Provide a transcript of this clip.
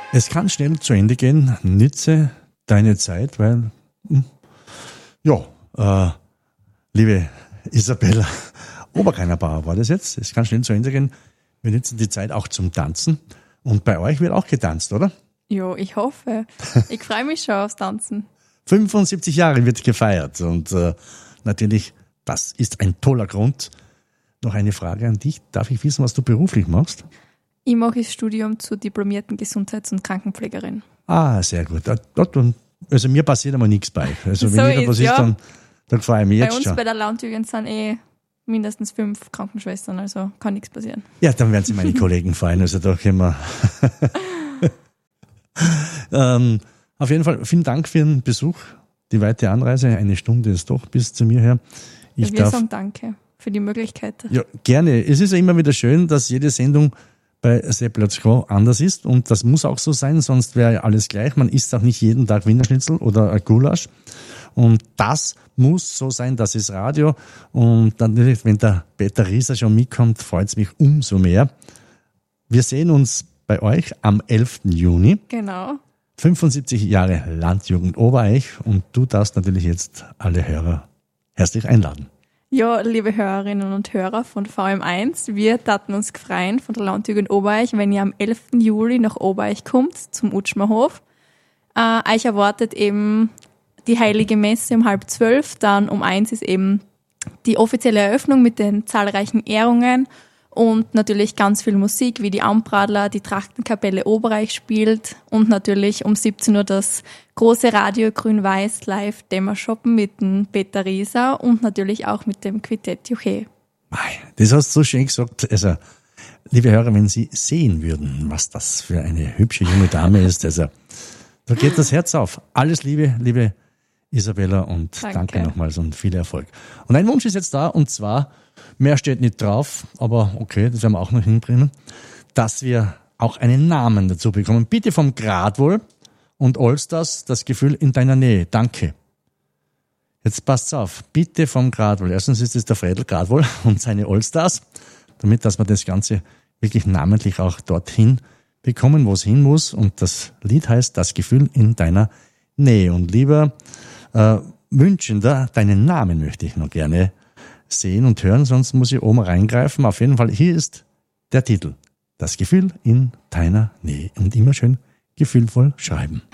Es kann schnell zu Ende gehen. Nütze deine Zeit, weil, liebe Isabella Oberkeinerbauer war das jetzt. Es kann schnell zu Ende gehen. Wir nützen die Zeit auch zum Tanzen. Und bei euch wird auch getanzt, oder? Jo, ich hoffe. Ich freue mich schon aufs Tanzen. 75 Jahre wird gefeiert. Und natürlich, das ist ein toller Grund. Noch eine Frage an dich. Darf ich wissen, was du beruflich machst? Ich mache das Studium zur diplomierten Gesundheits- und Krankenpflegerin. Ah, sehr gut. Also mir passiert aber nichts bei. Also So wenn irgendwas ist, ist, ja. dann freue ich mich Bei jetzt uns schon. bei der Landjugend sind mindestens 5 Krankenschwestern, also kann nichts passieren. Ja, dann werden sich meine Kollegen freuen. Also da können wir. Auf jeden Fall vielen Dank für den Besuch. Die weite Anreise, 1 Stunde ist doch bis zu mir her. Wir sagen danke für die Möglichkeit. Ja, gerne. Es ist ja immer wieder schön, dass jede Sendung bei Sepp Let's Go anders ist und das muss auch so sein, sonst wäre ja alles gleich. Man isst auch nicht jeden Tag Wiener Schnitzel oder ein Gulasch und das muss so sein, das ist Radio und natürlich, wenn der Peter Rieser schon mitkommt, freut es mich umso mehr. Wir sehen uns bei euch am 11. Juni. Genau. 75 Jahre Landjugend Obereich und du darfst natürlich jetzt alle Hörer herzlich einladen. Ja, liebe Hörerinnen und Hörer von VM1, wir taten uns freuen von der Landjugend Obereich, wenn ihr am 11. Juli nach Obereich kommt, zum Utschmerhof. Euch erwartet eben die Heilige Messe um 11:30, dann um 1 ist eben die offizielle Eröffnung mit den zahlreichen Ehrungen und natürlich ganz viel Musik, wie die Ambradler, die Trachtenkapelle Obereich spielt und natürlich um 17 Uhr das große Radio Grün-Weiß live Dämmershoppen mit dem Peter Rieser und natürlich auch mit dem Quintett Juche. Das hast du so schön gesagt. Also, liebe Hörer, wenn Sie sehen würden, was das für eine hübsche junge Dame ist, also, da geht das Herz auf. Alles Liebe, liebe Isabella und danke nochmals und viel Erfolg. Und ein Wunsch ist jetzt da und zwar, mehr steht nicht drauf, aber okay, das werden wir auch noch hinbringen, dass wir auch einen Namen dazu bekommen. Bitte vom Gradwohl und Allstars, das Gefühl in deiner Nähe. Danke. Jetzt passt's auf. Bitte vom Gradwohl. Erstens ist es der Fredel Gradwohl und seine Allstars, damit, dass wir das Ganze wirklich namentlich auch dorthin bekommen, wo es hin muss. Und das Lied heißt Das Gefühl in deiner Nähe. Und lieber Wünschender, deinen Namen möchte ich noch gerne sehen und hören, sonst muss ich oben reingreifen. Auf jeden Fall, hier ist der Titel. Das Gefühl in deiner Nähe. Und immer schön gefühlvoll schreiben.